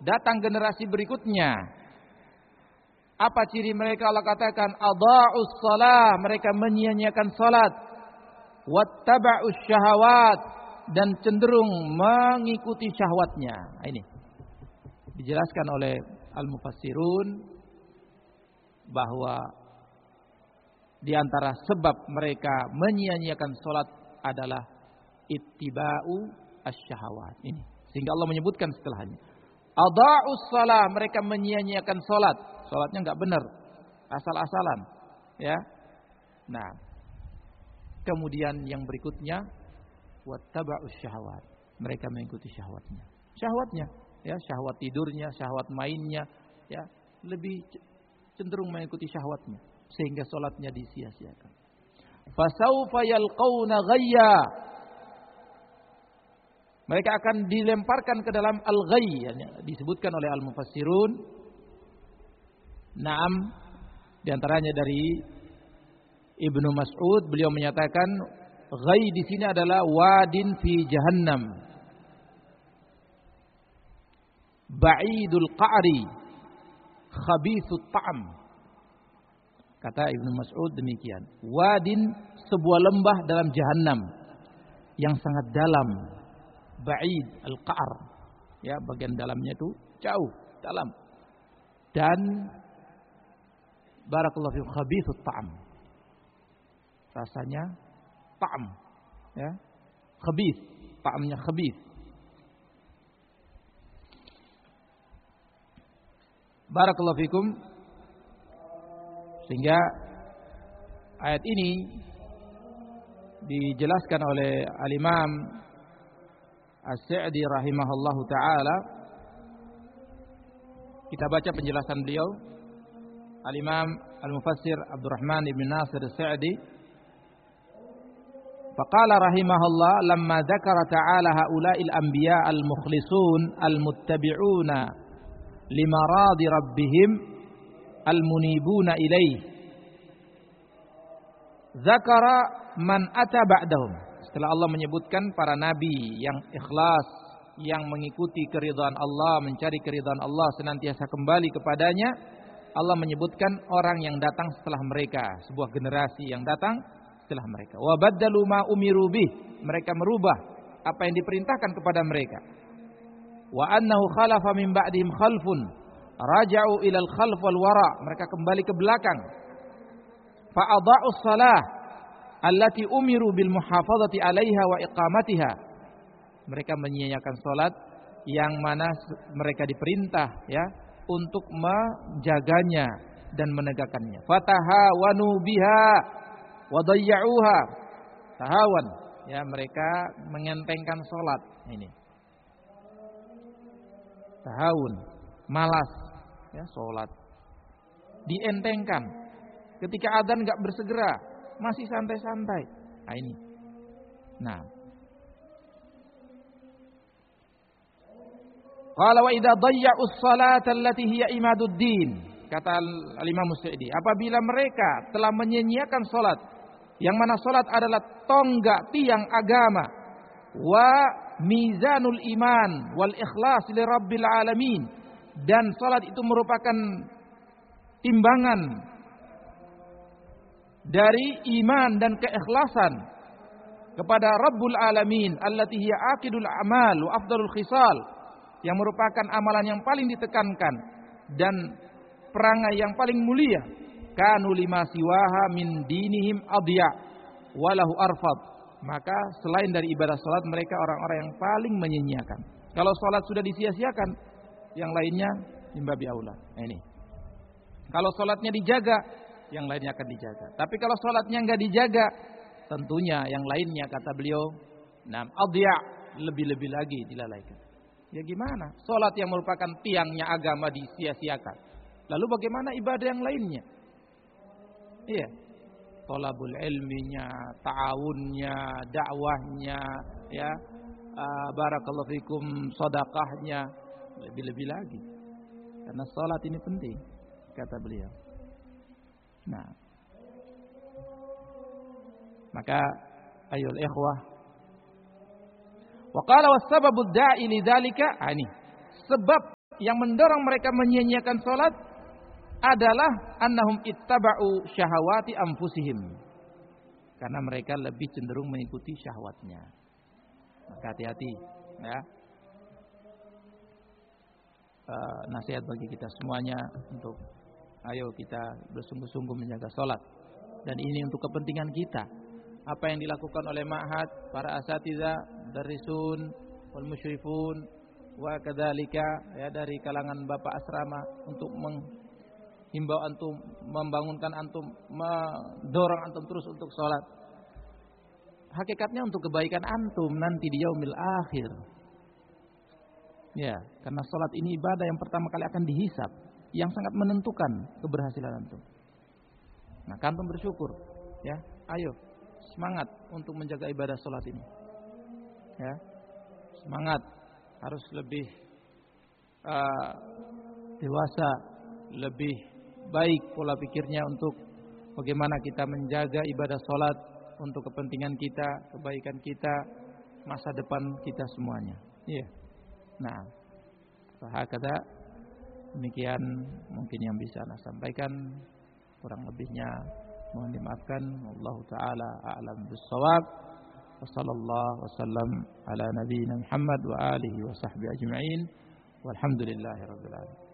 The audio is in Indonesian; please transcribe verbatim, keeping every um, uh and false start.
datang generasi berikutnya. Apa ciri mereka? Allah katakan adha'us shalah, mereka menyia-nyiakan salat. Wattaba'us syahawat, dan cenderung mengikuti syahwatnya. Ini dijelaskan oleh al-mufassirun bahwa di antara sebab mereka menyia-nyiakan salat adalah ittiba'u asy-syahawat. Ini sehingga Allah menyebutkan setelahnya adha'us shalah, mereka menyia-nyiakan salat. Salatnya enggak benar, asal-asalan, ya. Nah, kemudian yang berikutnya wattaba'us syahawat, mereka mengikuti syahwatnya. Syahwatnya, ya, syahwat tidurnya, syahwat mainnya, ya, lebih cenderung mengikuti syahwatnya sehingga salatnya disia-siakan. Fasaufa yalqauna ghayya, mereka akan dilemparkan ke dalam al-ghayy, disebutkan oleh al-mufassirun. Naam, di antaranya dari Ibnu Mas'ud, beliau menyatakan ghayy di sini adalah wadin fi jahannam, ba'idul qa'ri, khabithut ta'am. Kata Ibnu Mas'ud demikian, wadin, sebuah lembah dalam jahannam yang sangat dalam, ba'id al-qa'r, ya, bagian dalamnya itu jauh dalam, dan barakallahu fi khabithut ta'am, rasanya ta'am, ya, khabith, ta'amnya khabith. Barakallahu fikum. Sehingga ayat ini dijelaskan oleh al-Imam As-Sa'di rahimahullahu taala. Kita baca penjelasan beliau. Al-Imam Al-Mufassir Abdurrahman ibn Nasir As-Sa'di, faqala rahimahullah lamma dzakara ta'ala haula'il anbiya al-mukhlisun al-muttabi'una limaradi rabbihim al-munibuna ilaih, dzakara man ata ba'dahum. Setelah Allah menyebutkan para nabi yang ikhlas, yang mengikuti keridhaan Allah, mencari keridhaan Allah, senantiasa kembali kepadanya, Allah menyebutkan orang yang datang setelah mereka, sebuah generasi yang datang setelah mereka. Wa baddalu ma umiru bih, mereka merubah apa yang diperintahkan kepada mereka. Wa annahu khalafa min ba'dihim khalfun raja'u ilal khalf wal wara, mereka kembali ke belakang. Fa adha'us shalah allati umiru bil muhafazati 'alaiha wa iqamatiha, mereka menyia-nyiakan salat yang mana mereka diperintah, ya, untuk menjaganya dan menegakkannya. Fatahawanu biha wa dayya'uha, tahawan, ya, mereka mengentengkan salat. Ini tahawun, malas, ya, salat dientengkan. Ketika adzan enggak bersegera, masih santai-santai. Nah, ini. Nah, qala wa idza dayya'us salata allati hiya imaduddin, kata al-Imam As-Sa'di, apabila mereka telah menyia-nyiakan salat yang mana salat adalah tonggak tiang agama, wa mizanul iman wal ikhlas li rabbil alamin, dan salat itu merupakan timbangan dari iman dan keikhlasan kepada Rabbul Alamin, allati hiya aqidul a'mal wa afdalul khisal, yang merupakan amalan yang paling ditekankan dan perangai yang paling mulia. Kanu lima siwaha min dinihim adya walahu arfad, maka selain dari ibadah salat mereka orang-orang yang paling menyia-nyiakan. Kalau salat sudah disia-siakan, yang lainnya mimbabi aula. Nah, ini kalau salatnya dijaga, yang lainnya akan dijaga. Tapi kalau salatnya enggak dijaga, tentunya yang lainnya, kata beliau, nam adya, lebih-lebih lagi dilalaikan. Ya gimana? Salat yang merupakan tiangnya agama disia-siakan. Lalu bagaimana ibadah yang lainnya? Iya. Thalabul ilminya, ta'awunnya, dakwahnya, ya, uh, barakallahu fikum, sedekahnya, lebih-lebih lagi. Karena salat ini penting, kata beliau. Nah, maka ayol ikhwah, wa qala was sababu da'i lidzalika, ini sebab yang mendorong mereka menyia-nyiakan salat adalah annahum ittaba'u syahawati anfusihim. Karena mereka lebih cenderung mengikuti syahwatnya. Maka hati-hati, ya. Uh, nasihat bagi kita semuanya untuk ayo kita bersungguh-sungguh menjaga salat. Dan ini untuk kepentingan kita. Apa yang dilakukan oleh ma'had, para asatidzah, darisun, wal musyrifun, wa kadzalika ya dari kalangan bapak asrama untuk menghimbau antum, membangunkan antum, mendorong antum terus untuk salat. Hakikatnya untuk kebaikan antum nanti di yaumil akhir. Ya, karena salat ini ibadah yang pertama kali akan dihisab, yang sangat menentukan keberhasilan antum. Nah, antum bersyukur, ya. Ayo, semangat untuk menjaga ibadah salat ini. Ya. Semangat, harus lebih uh, dewasa, lebih baik pola pikirnya untuk bagaimana kita menjaga ibadah salat untuk kepentingan kita, kebaikan kita, masa depan kita semuanya. Iya. Nah, hakada demikian mungkin yang bisa saya sampaikan, kurang lebihnya mohon dimaafkan. Wallahu taala a'lam bis-shawab. Wassallallahu wasallam ala nabiyyina Muhammad wa alihi wa sahbihi ajma'in. Walhamdulillahirabbil alamin.